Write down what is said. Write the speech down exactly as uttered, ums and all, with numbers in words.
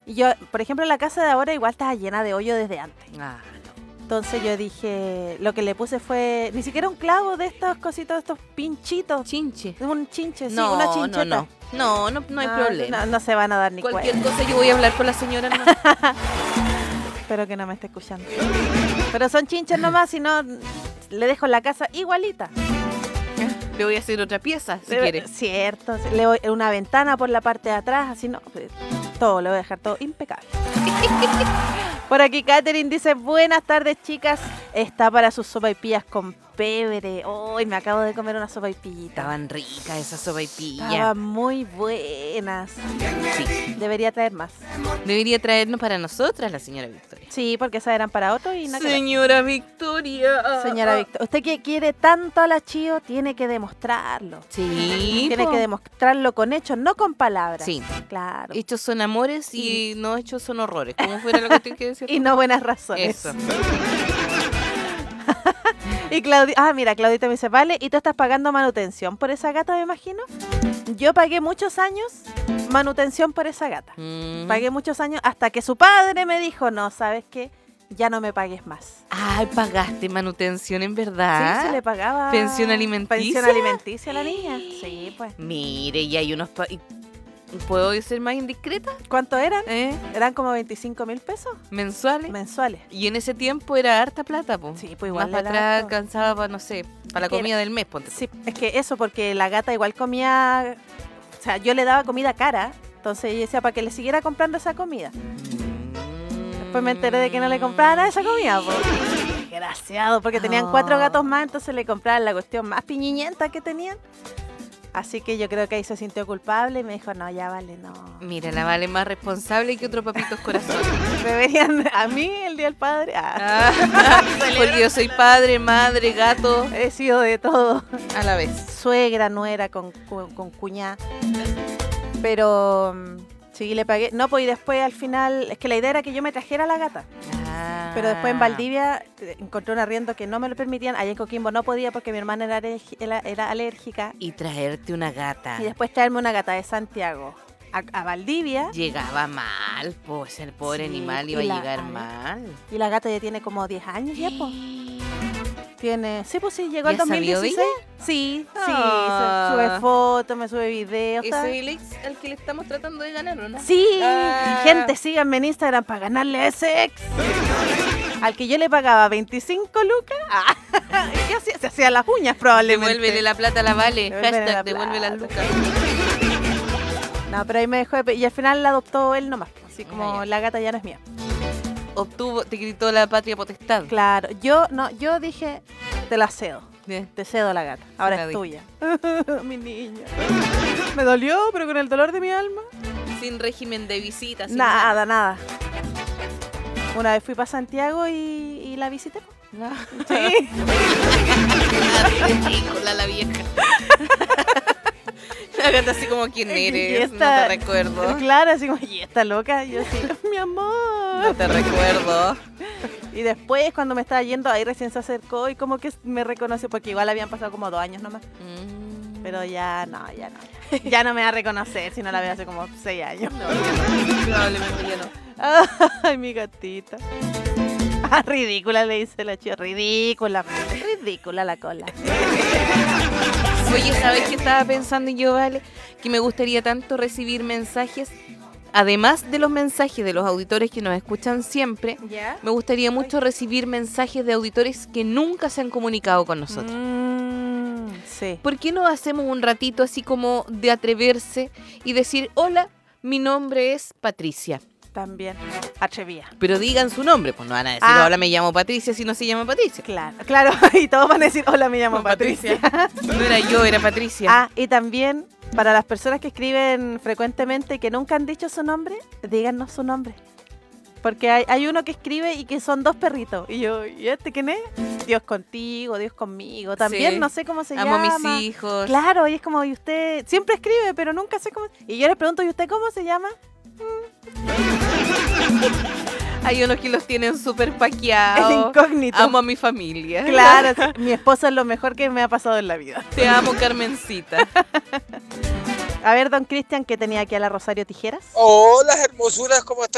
Y yo, por ejemplo, la casa de ahora igual estaba llena de hoyo desde antes. Ah, Entonces yo dije, lo que le puse fue, ni siquiera un clavo de estos cositos, de estos pinchitos. chinche. Un chinche, sí, No, una chincheta. no, no, no, no, no hay problema. No, no se van a dar ni Cualquier cuenta. cosa yo voy a hablar con la señora. No. Espero que no me esté escuchando. Pero son chinches nomás, si no, le dejo la casa igualita. Le voy a hacer otra pieza, si Le- quiere. Cierto, le voy una ventana por la parte de atrás, así no, pues, todo, le voy a dejar todo impecable. Por aquí Catherine dice, buenas tardes chicas, está para sus sopaipillas con pebre. Hoy me acabo de comer una sopaipillita. Estaban ricas esas sopaipillas. Estaban muy buenas. Sí. Debería traer más. Debería traernos para nosotras la señora Victoria. Sí, porque esas eran para otro y nada que ver. Señora Victoria. Señora Victoria, usted que quiere tanto a la Chío, tiene que demostrarlo. Sí. Tiene po. que demostrarlo con hechos, no con palabras. Sí. Claro. Hechos son amores y no hechos son horrores. ¿Cómo fuera lo que tengo que decir? Y no buenas razones. Eso. Y Claudia, ah, mira, Claudita me dice, vale, ¿y tú estás pagando manutención por esa gata, me imagino? Yo pagué muchos años manutención por esa gata. Mm. Pagué muchos años hasta que su padre me dijo, no, ¿sabes qué? Ya no me pagues más. Ay, pagaste manutención en verdad. Sí, se le pagaba... ¿Pensión alimenticia? Pensión alimenticia a la niña. Sí, pues. Mire, y hay unos... pa- y- ¿Puedo ser más indiscreta? ¿Cuánto eran? ¿Eh? Eran como veinticinco mil pesos ¿Mensuales? mensuales. Y en ese tiempo era harta plata, po. Sí, pues igual Más era para atrás harto. alcanzaba para, no sé, para la Es que comida del mes, ponte tú. Sí, es que eso, porque la gata igual comía... O sea, yo le daba comida cara, entonces yo decía para que le siguiera comprando esa comida. Después me enteré de que no le compraban nada de esa comida, po. Desgraciado, porque tenían Oh. cuatro gatos más, entonces le compraban la cuestión más piñiñenta que tenían. Así que yo creo que ahí se sintió culpable y me dijo, no, ya vale, no. Mira, la Vale más responsable que otro papitos corazón. Deberían, a mí, el Día del Padre, ah, Ah, porque yo soy padre, madre, gato, he sido de todo. a la vez. Suegra, nuera, con, con, con cuñada. Pero mm, sí, le pagué. No, pues y después al final, es que la idea era que yo me trajera la gata. Ah. Pero después en Valdivia eh, encontré un arriendo que no me lo permitían. Allá en Coquimbo no podía porque mi hermana era, alergi- era, era alérgica. Y traerte una gata. Y después traerme una gata de Santiago a, a Valdivia. Llegaba mal, pues el pobre Sí, animal y iba a la- llegar a ver. mal. Y la gata ya tiene como diez años ya, pues. Tiene... Sí, pues sí, llegó el ¿Ya sabió dos mil dieciséis. Sí, sí, Ah. se- sube fotos, me sube videos. está- ¿Ese es el ex al que le estamos tratando de ganar o no? Sí, Ah. gente, síganme en Instagram para ganarle a ese ex. Al que yo le pagaba veinticinco lucas. Ah, ¿qué hacía? Se hacía las uñas probablemente. Devuélvele la plata a la Vale. Devuélvele Hashtag la devuelve las plata. lucas. No, pero ahí me dejó de pe- y al final la adoptó él nomás. Así como Ah, ya. la gata ya no es mía. Obtuvo, te gritó la patria potestad. Claro, yo no, yo dije, te la cedo. Eh, Te cedo la gata. Ahora la es di. tuya. Mi niña. Me dolió, pero con el dolor de mi alma. Sin régimen de visita. sin Nada, nada. Una vez fui para Santiago y, y la visité. nada. Sí. Ridícula la vieja. La gata así como, ¿quién Y eres? esta- No te recuerdo. Claro, así como, y esta loca. Y yo así, mi amor. No te recuerdo. Y después, cuando me estaba yendo, ahí recién se acercó y como que me reconoció, porque igual habían pasado como dos años nomás. Mm. Pero ya no, ya no. Ya no me va a reconocer si no la veo hace como seis años. No, probablemente ya no. Ay, mi gatita. Ah, ridícula, le dice la chica. Ridícula. Ridícula la cola. Oye, ¿sabes qué estaba pensando yo, Vale? Que me gustaría tanto recibir mensajes, además de los mensajes de los auditores que nos escuchan siempre, ¿Ya? me gustaría mucho recibir mensajes de auditores que nunca se han comunicado con nosotros. Mm, sí. ¿Por qué no hacemos un ratito así como de atreverse y decir, hola, mi nombre es Patricia? También. Atrevía. Pero digan su nombre, pues no van a decir, Ah. hola, me llamo Patricia si no se llama Patricia. Claro, claro. Y todos van a decir, hola, me llamo Con Patricia. No era yo, era Patricia. Ah, y también, para las personas que escriben frecuentemente y que nunca han dicho su nombre, díganos su nombre. Porque hay, hay uno que escribe y que son dos perritos. Y yo, ¿y este quién es? Dios contigo, Dios conmigo. También Sí. no sé cómo se Amo a llama. mis hijos. Claro, y es como, y usted siempre escribe, pero nunca sé cómo. Y yo les pregunto, ¿y usted cómo se llama? Hay unos que los tienen súper El paqueados. incógnito. Amo a mi familia. Claro, sí, mi esposo es lo mejor que me ha pasado en la vida. Te amo, Carmencita. A ver, don Cristian, que tenía aquí a la Rosario Tijeras. Hola, hermosuras, ¿cómo están?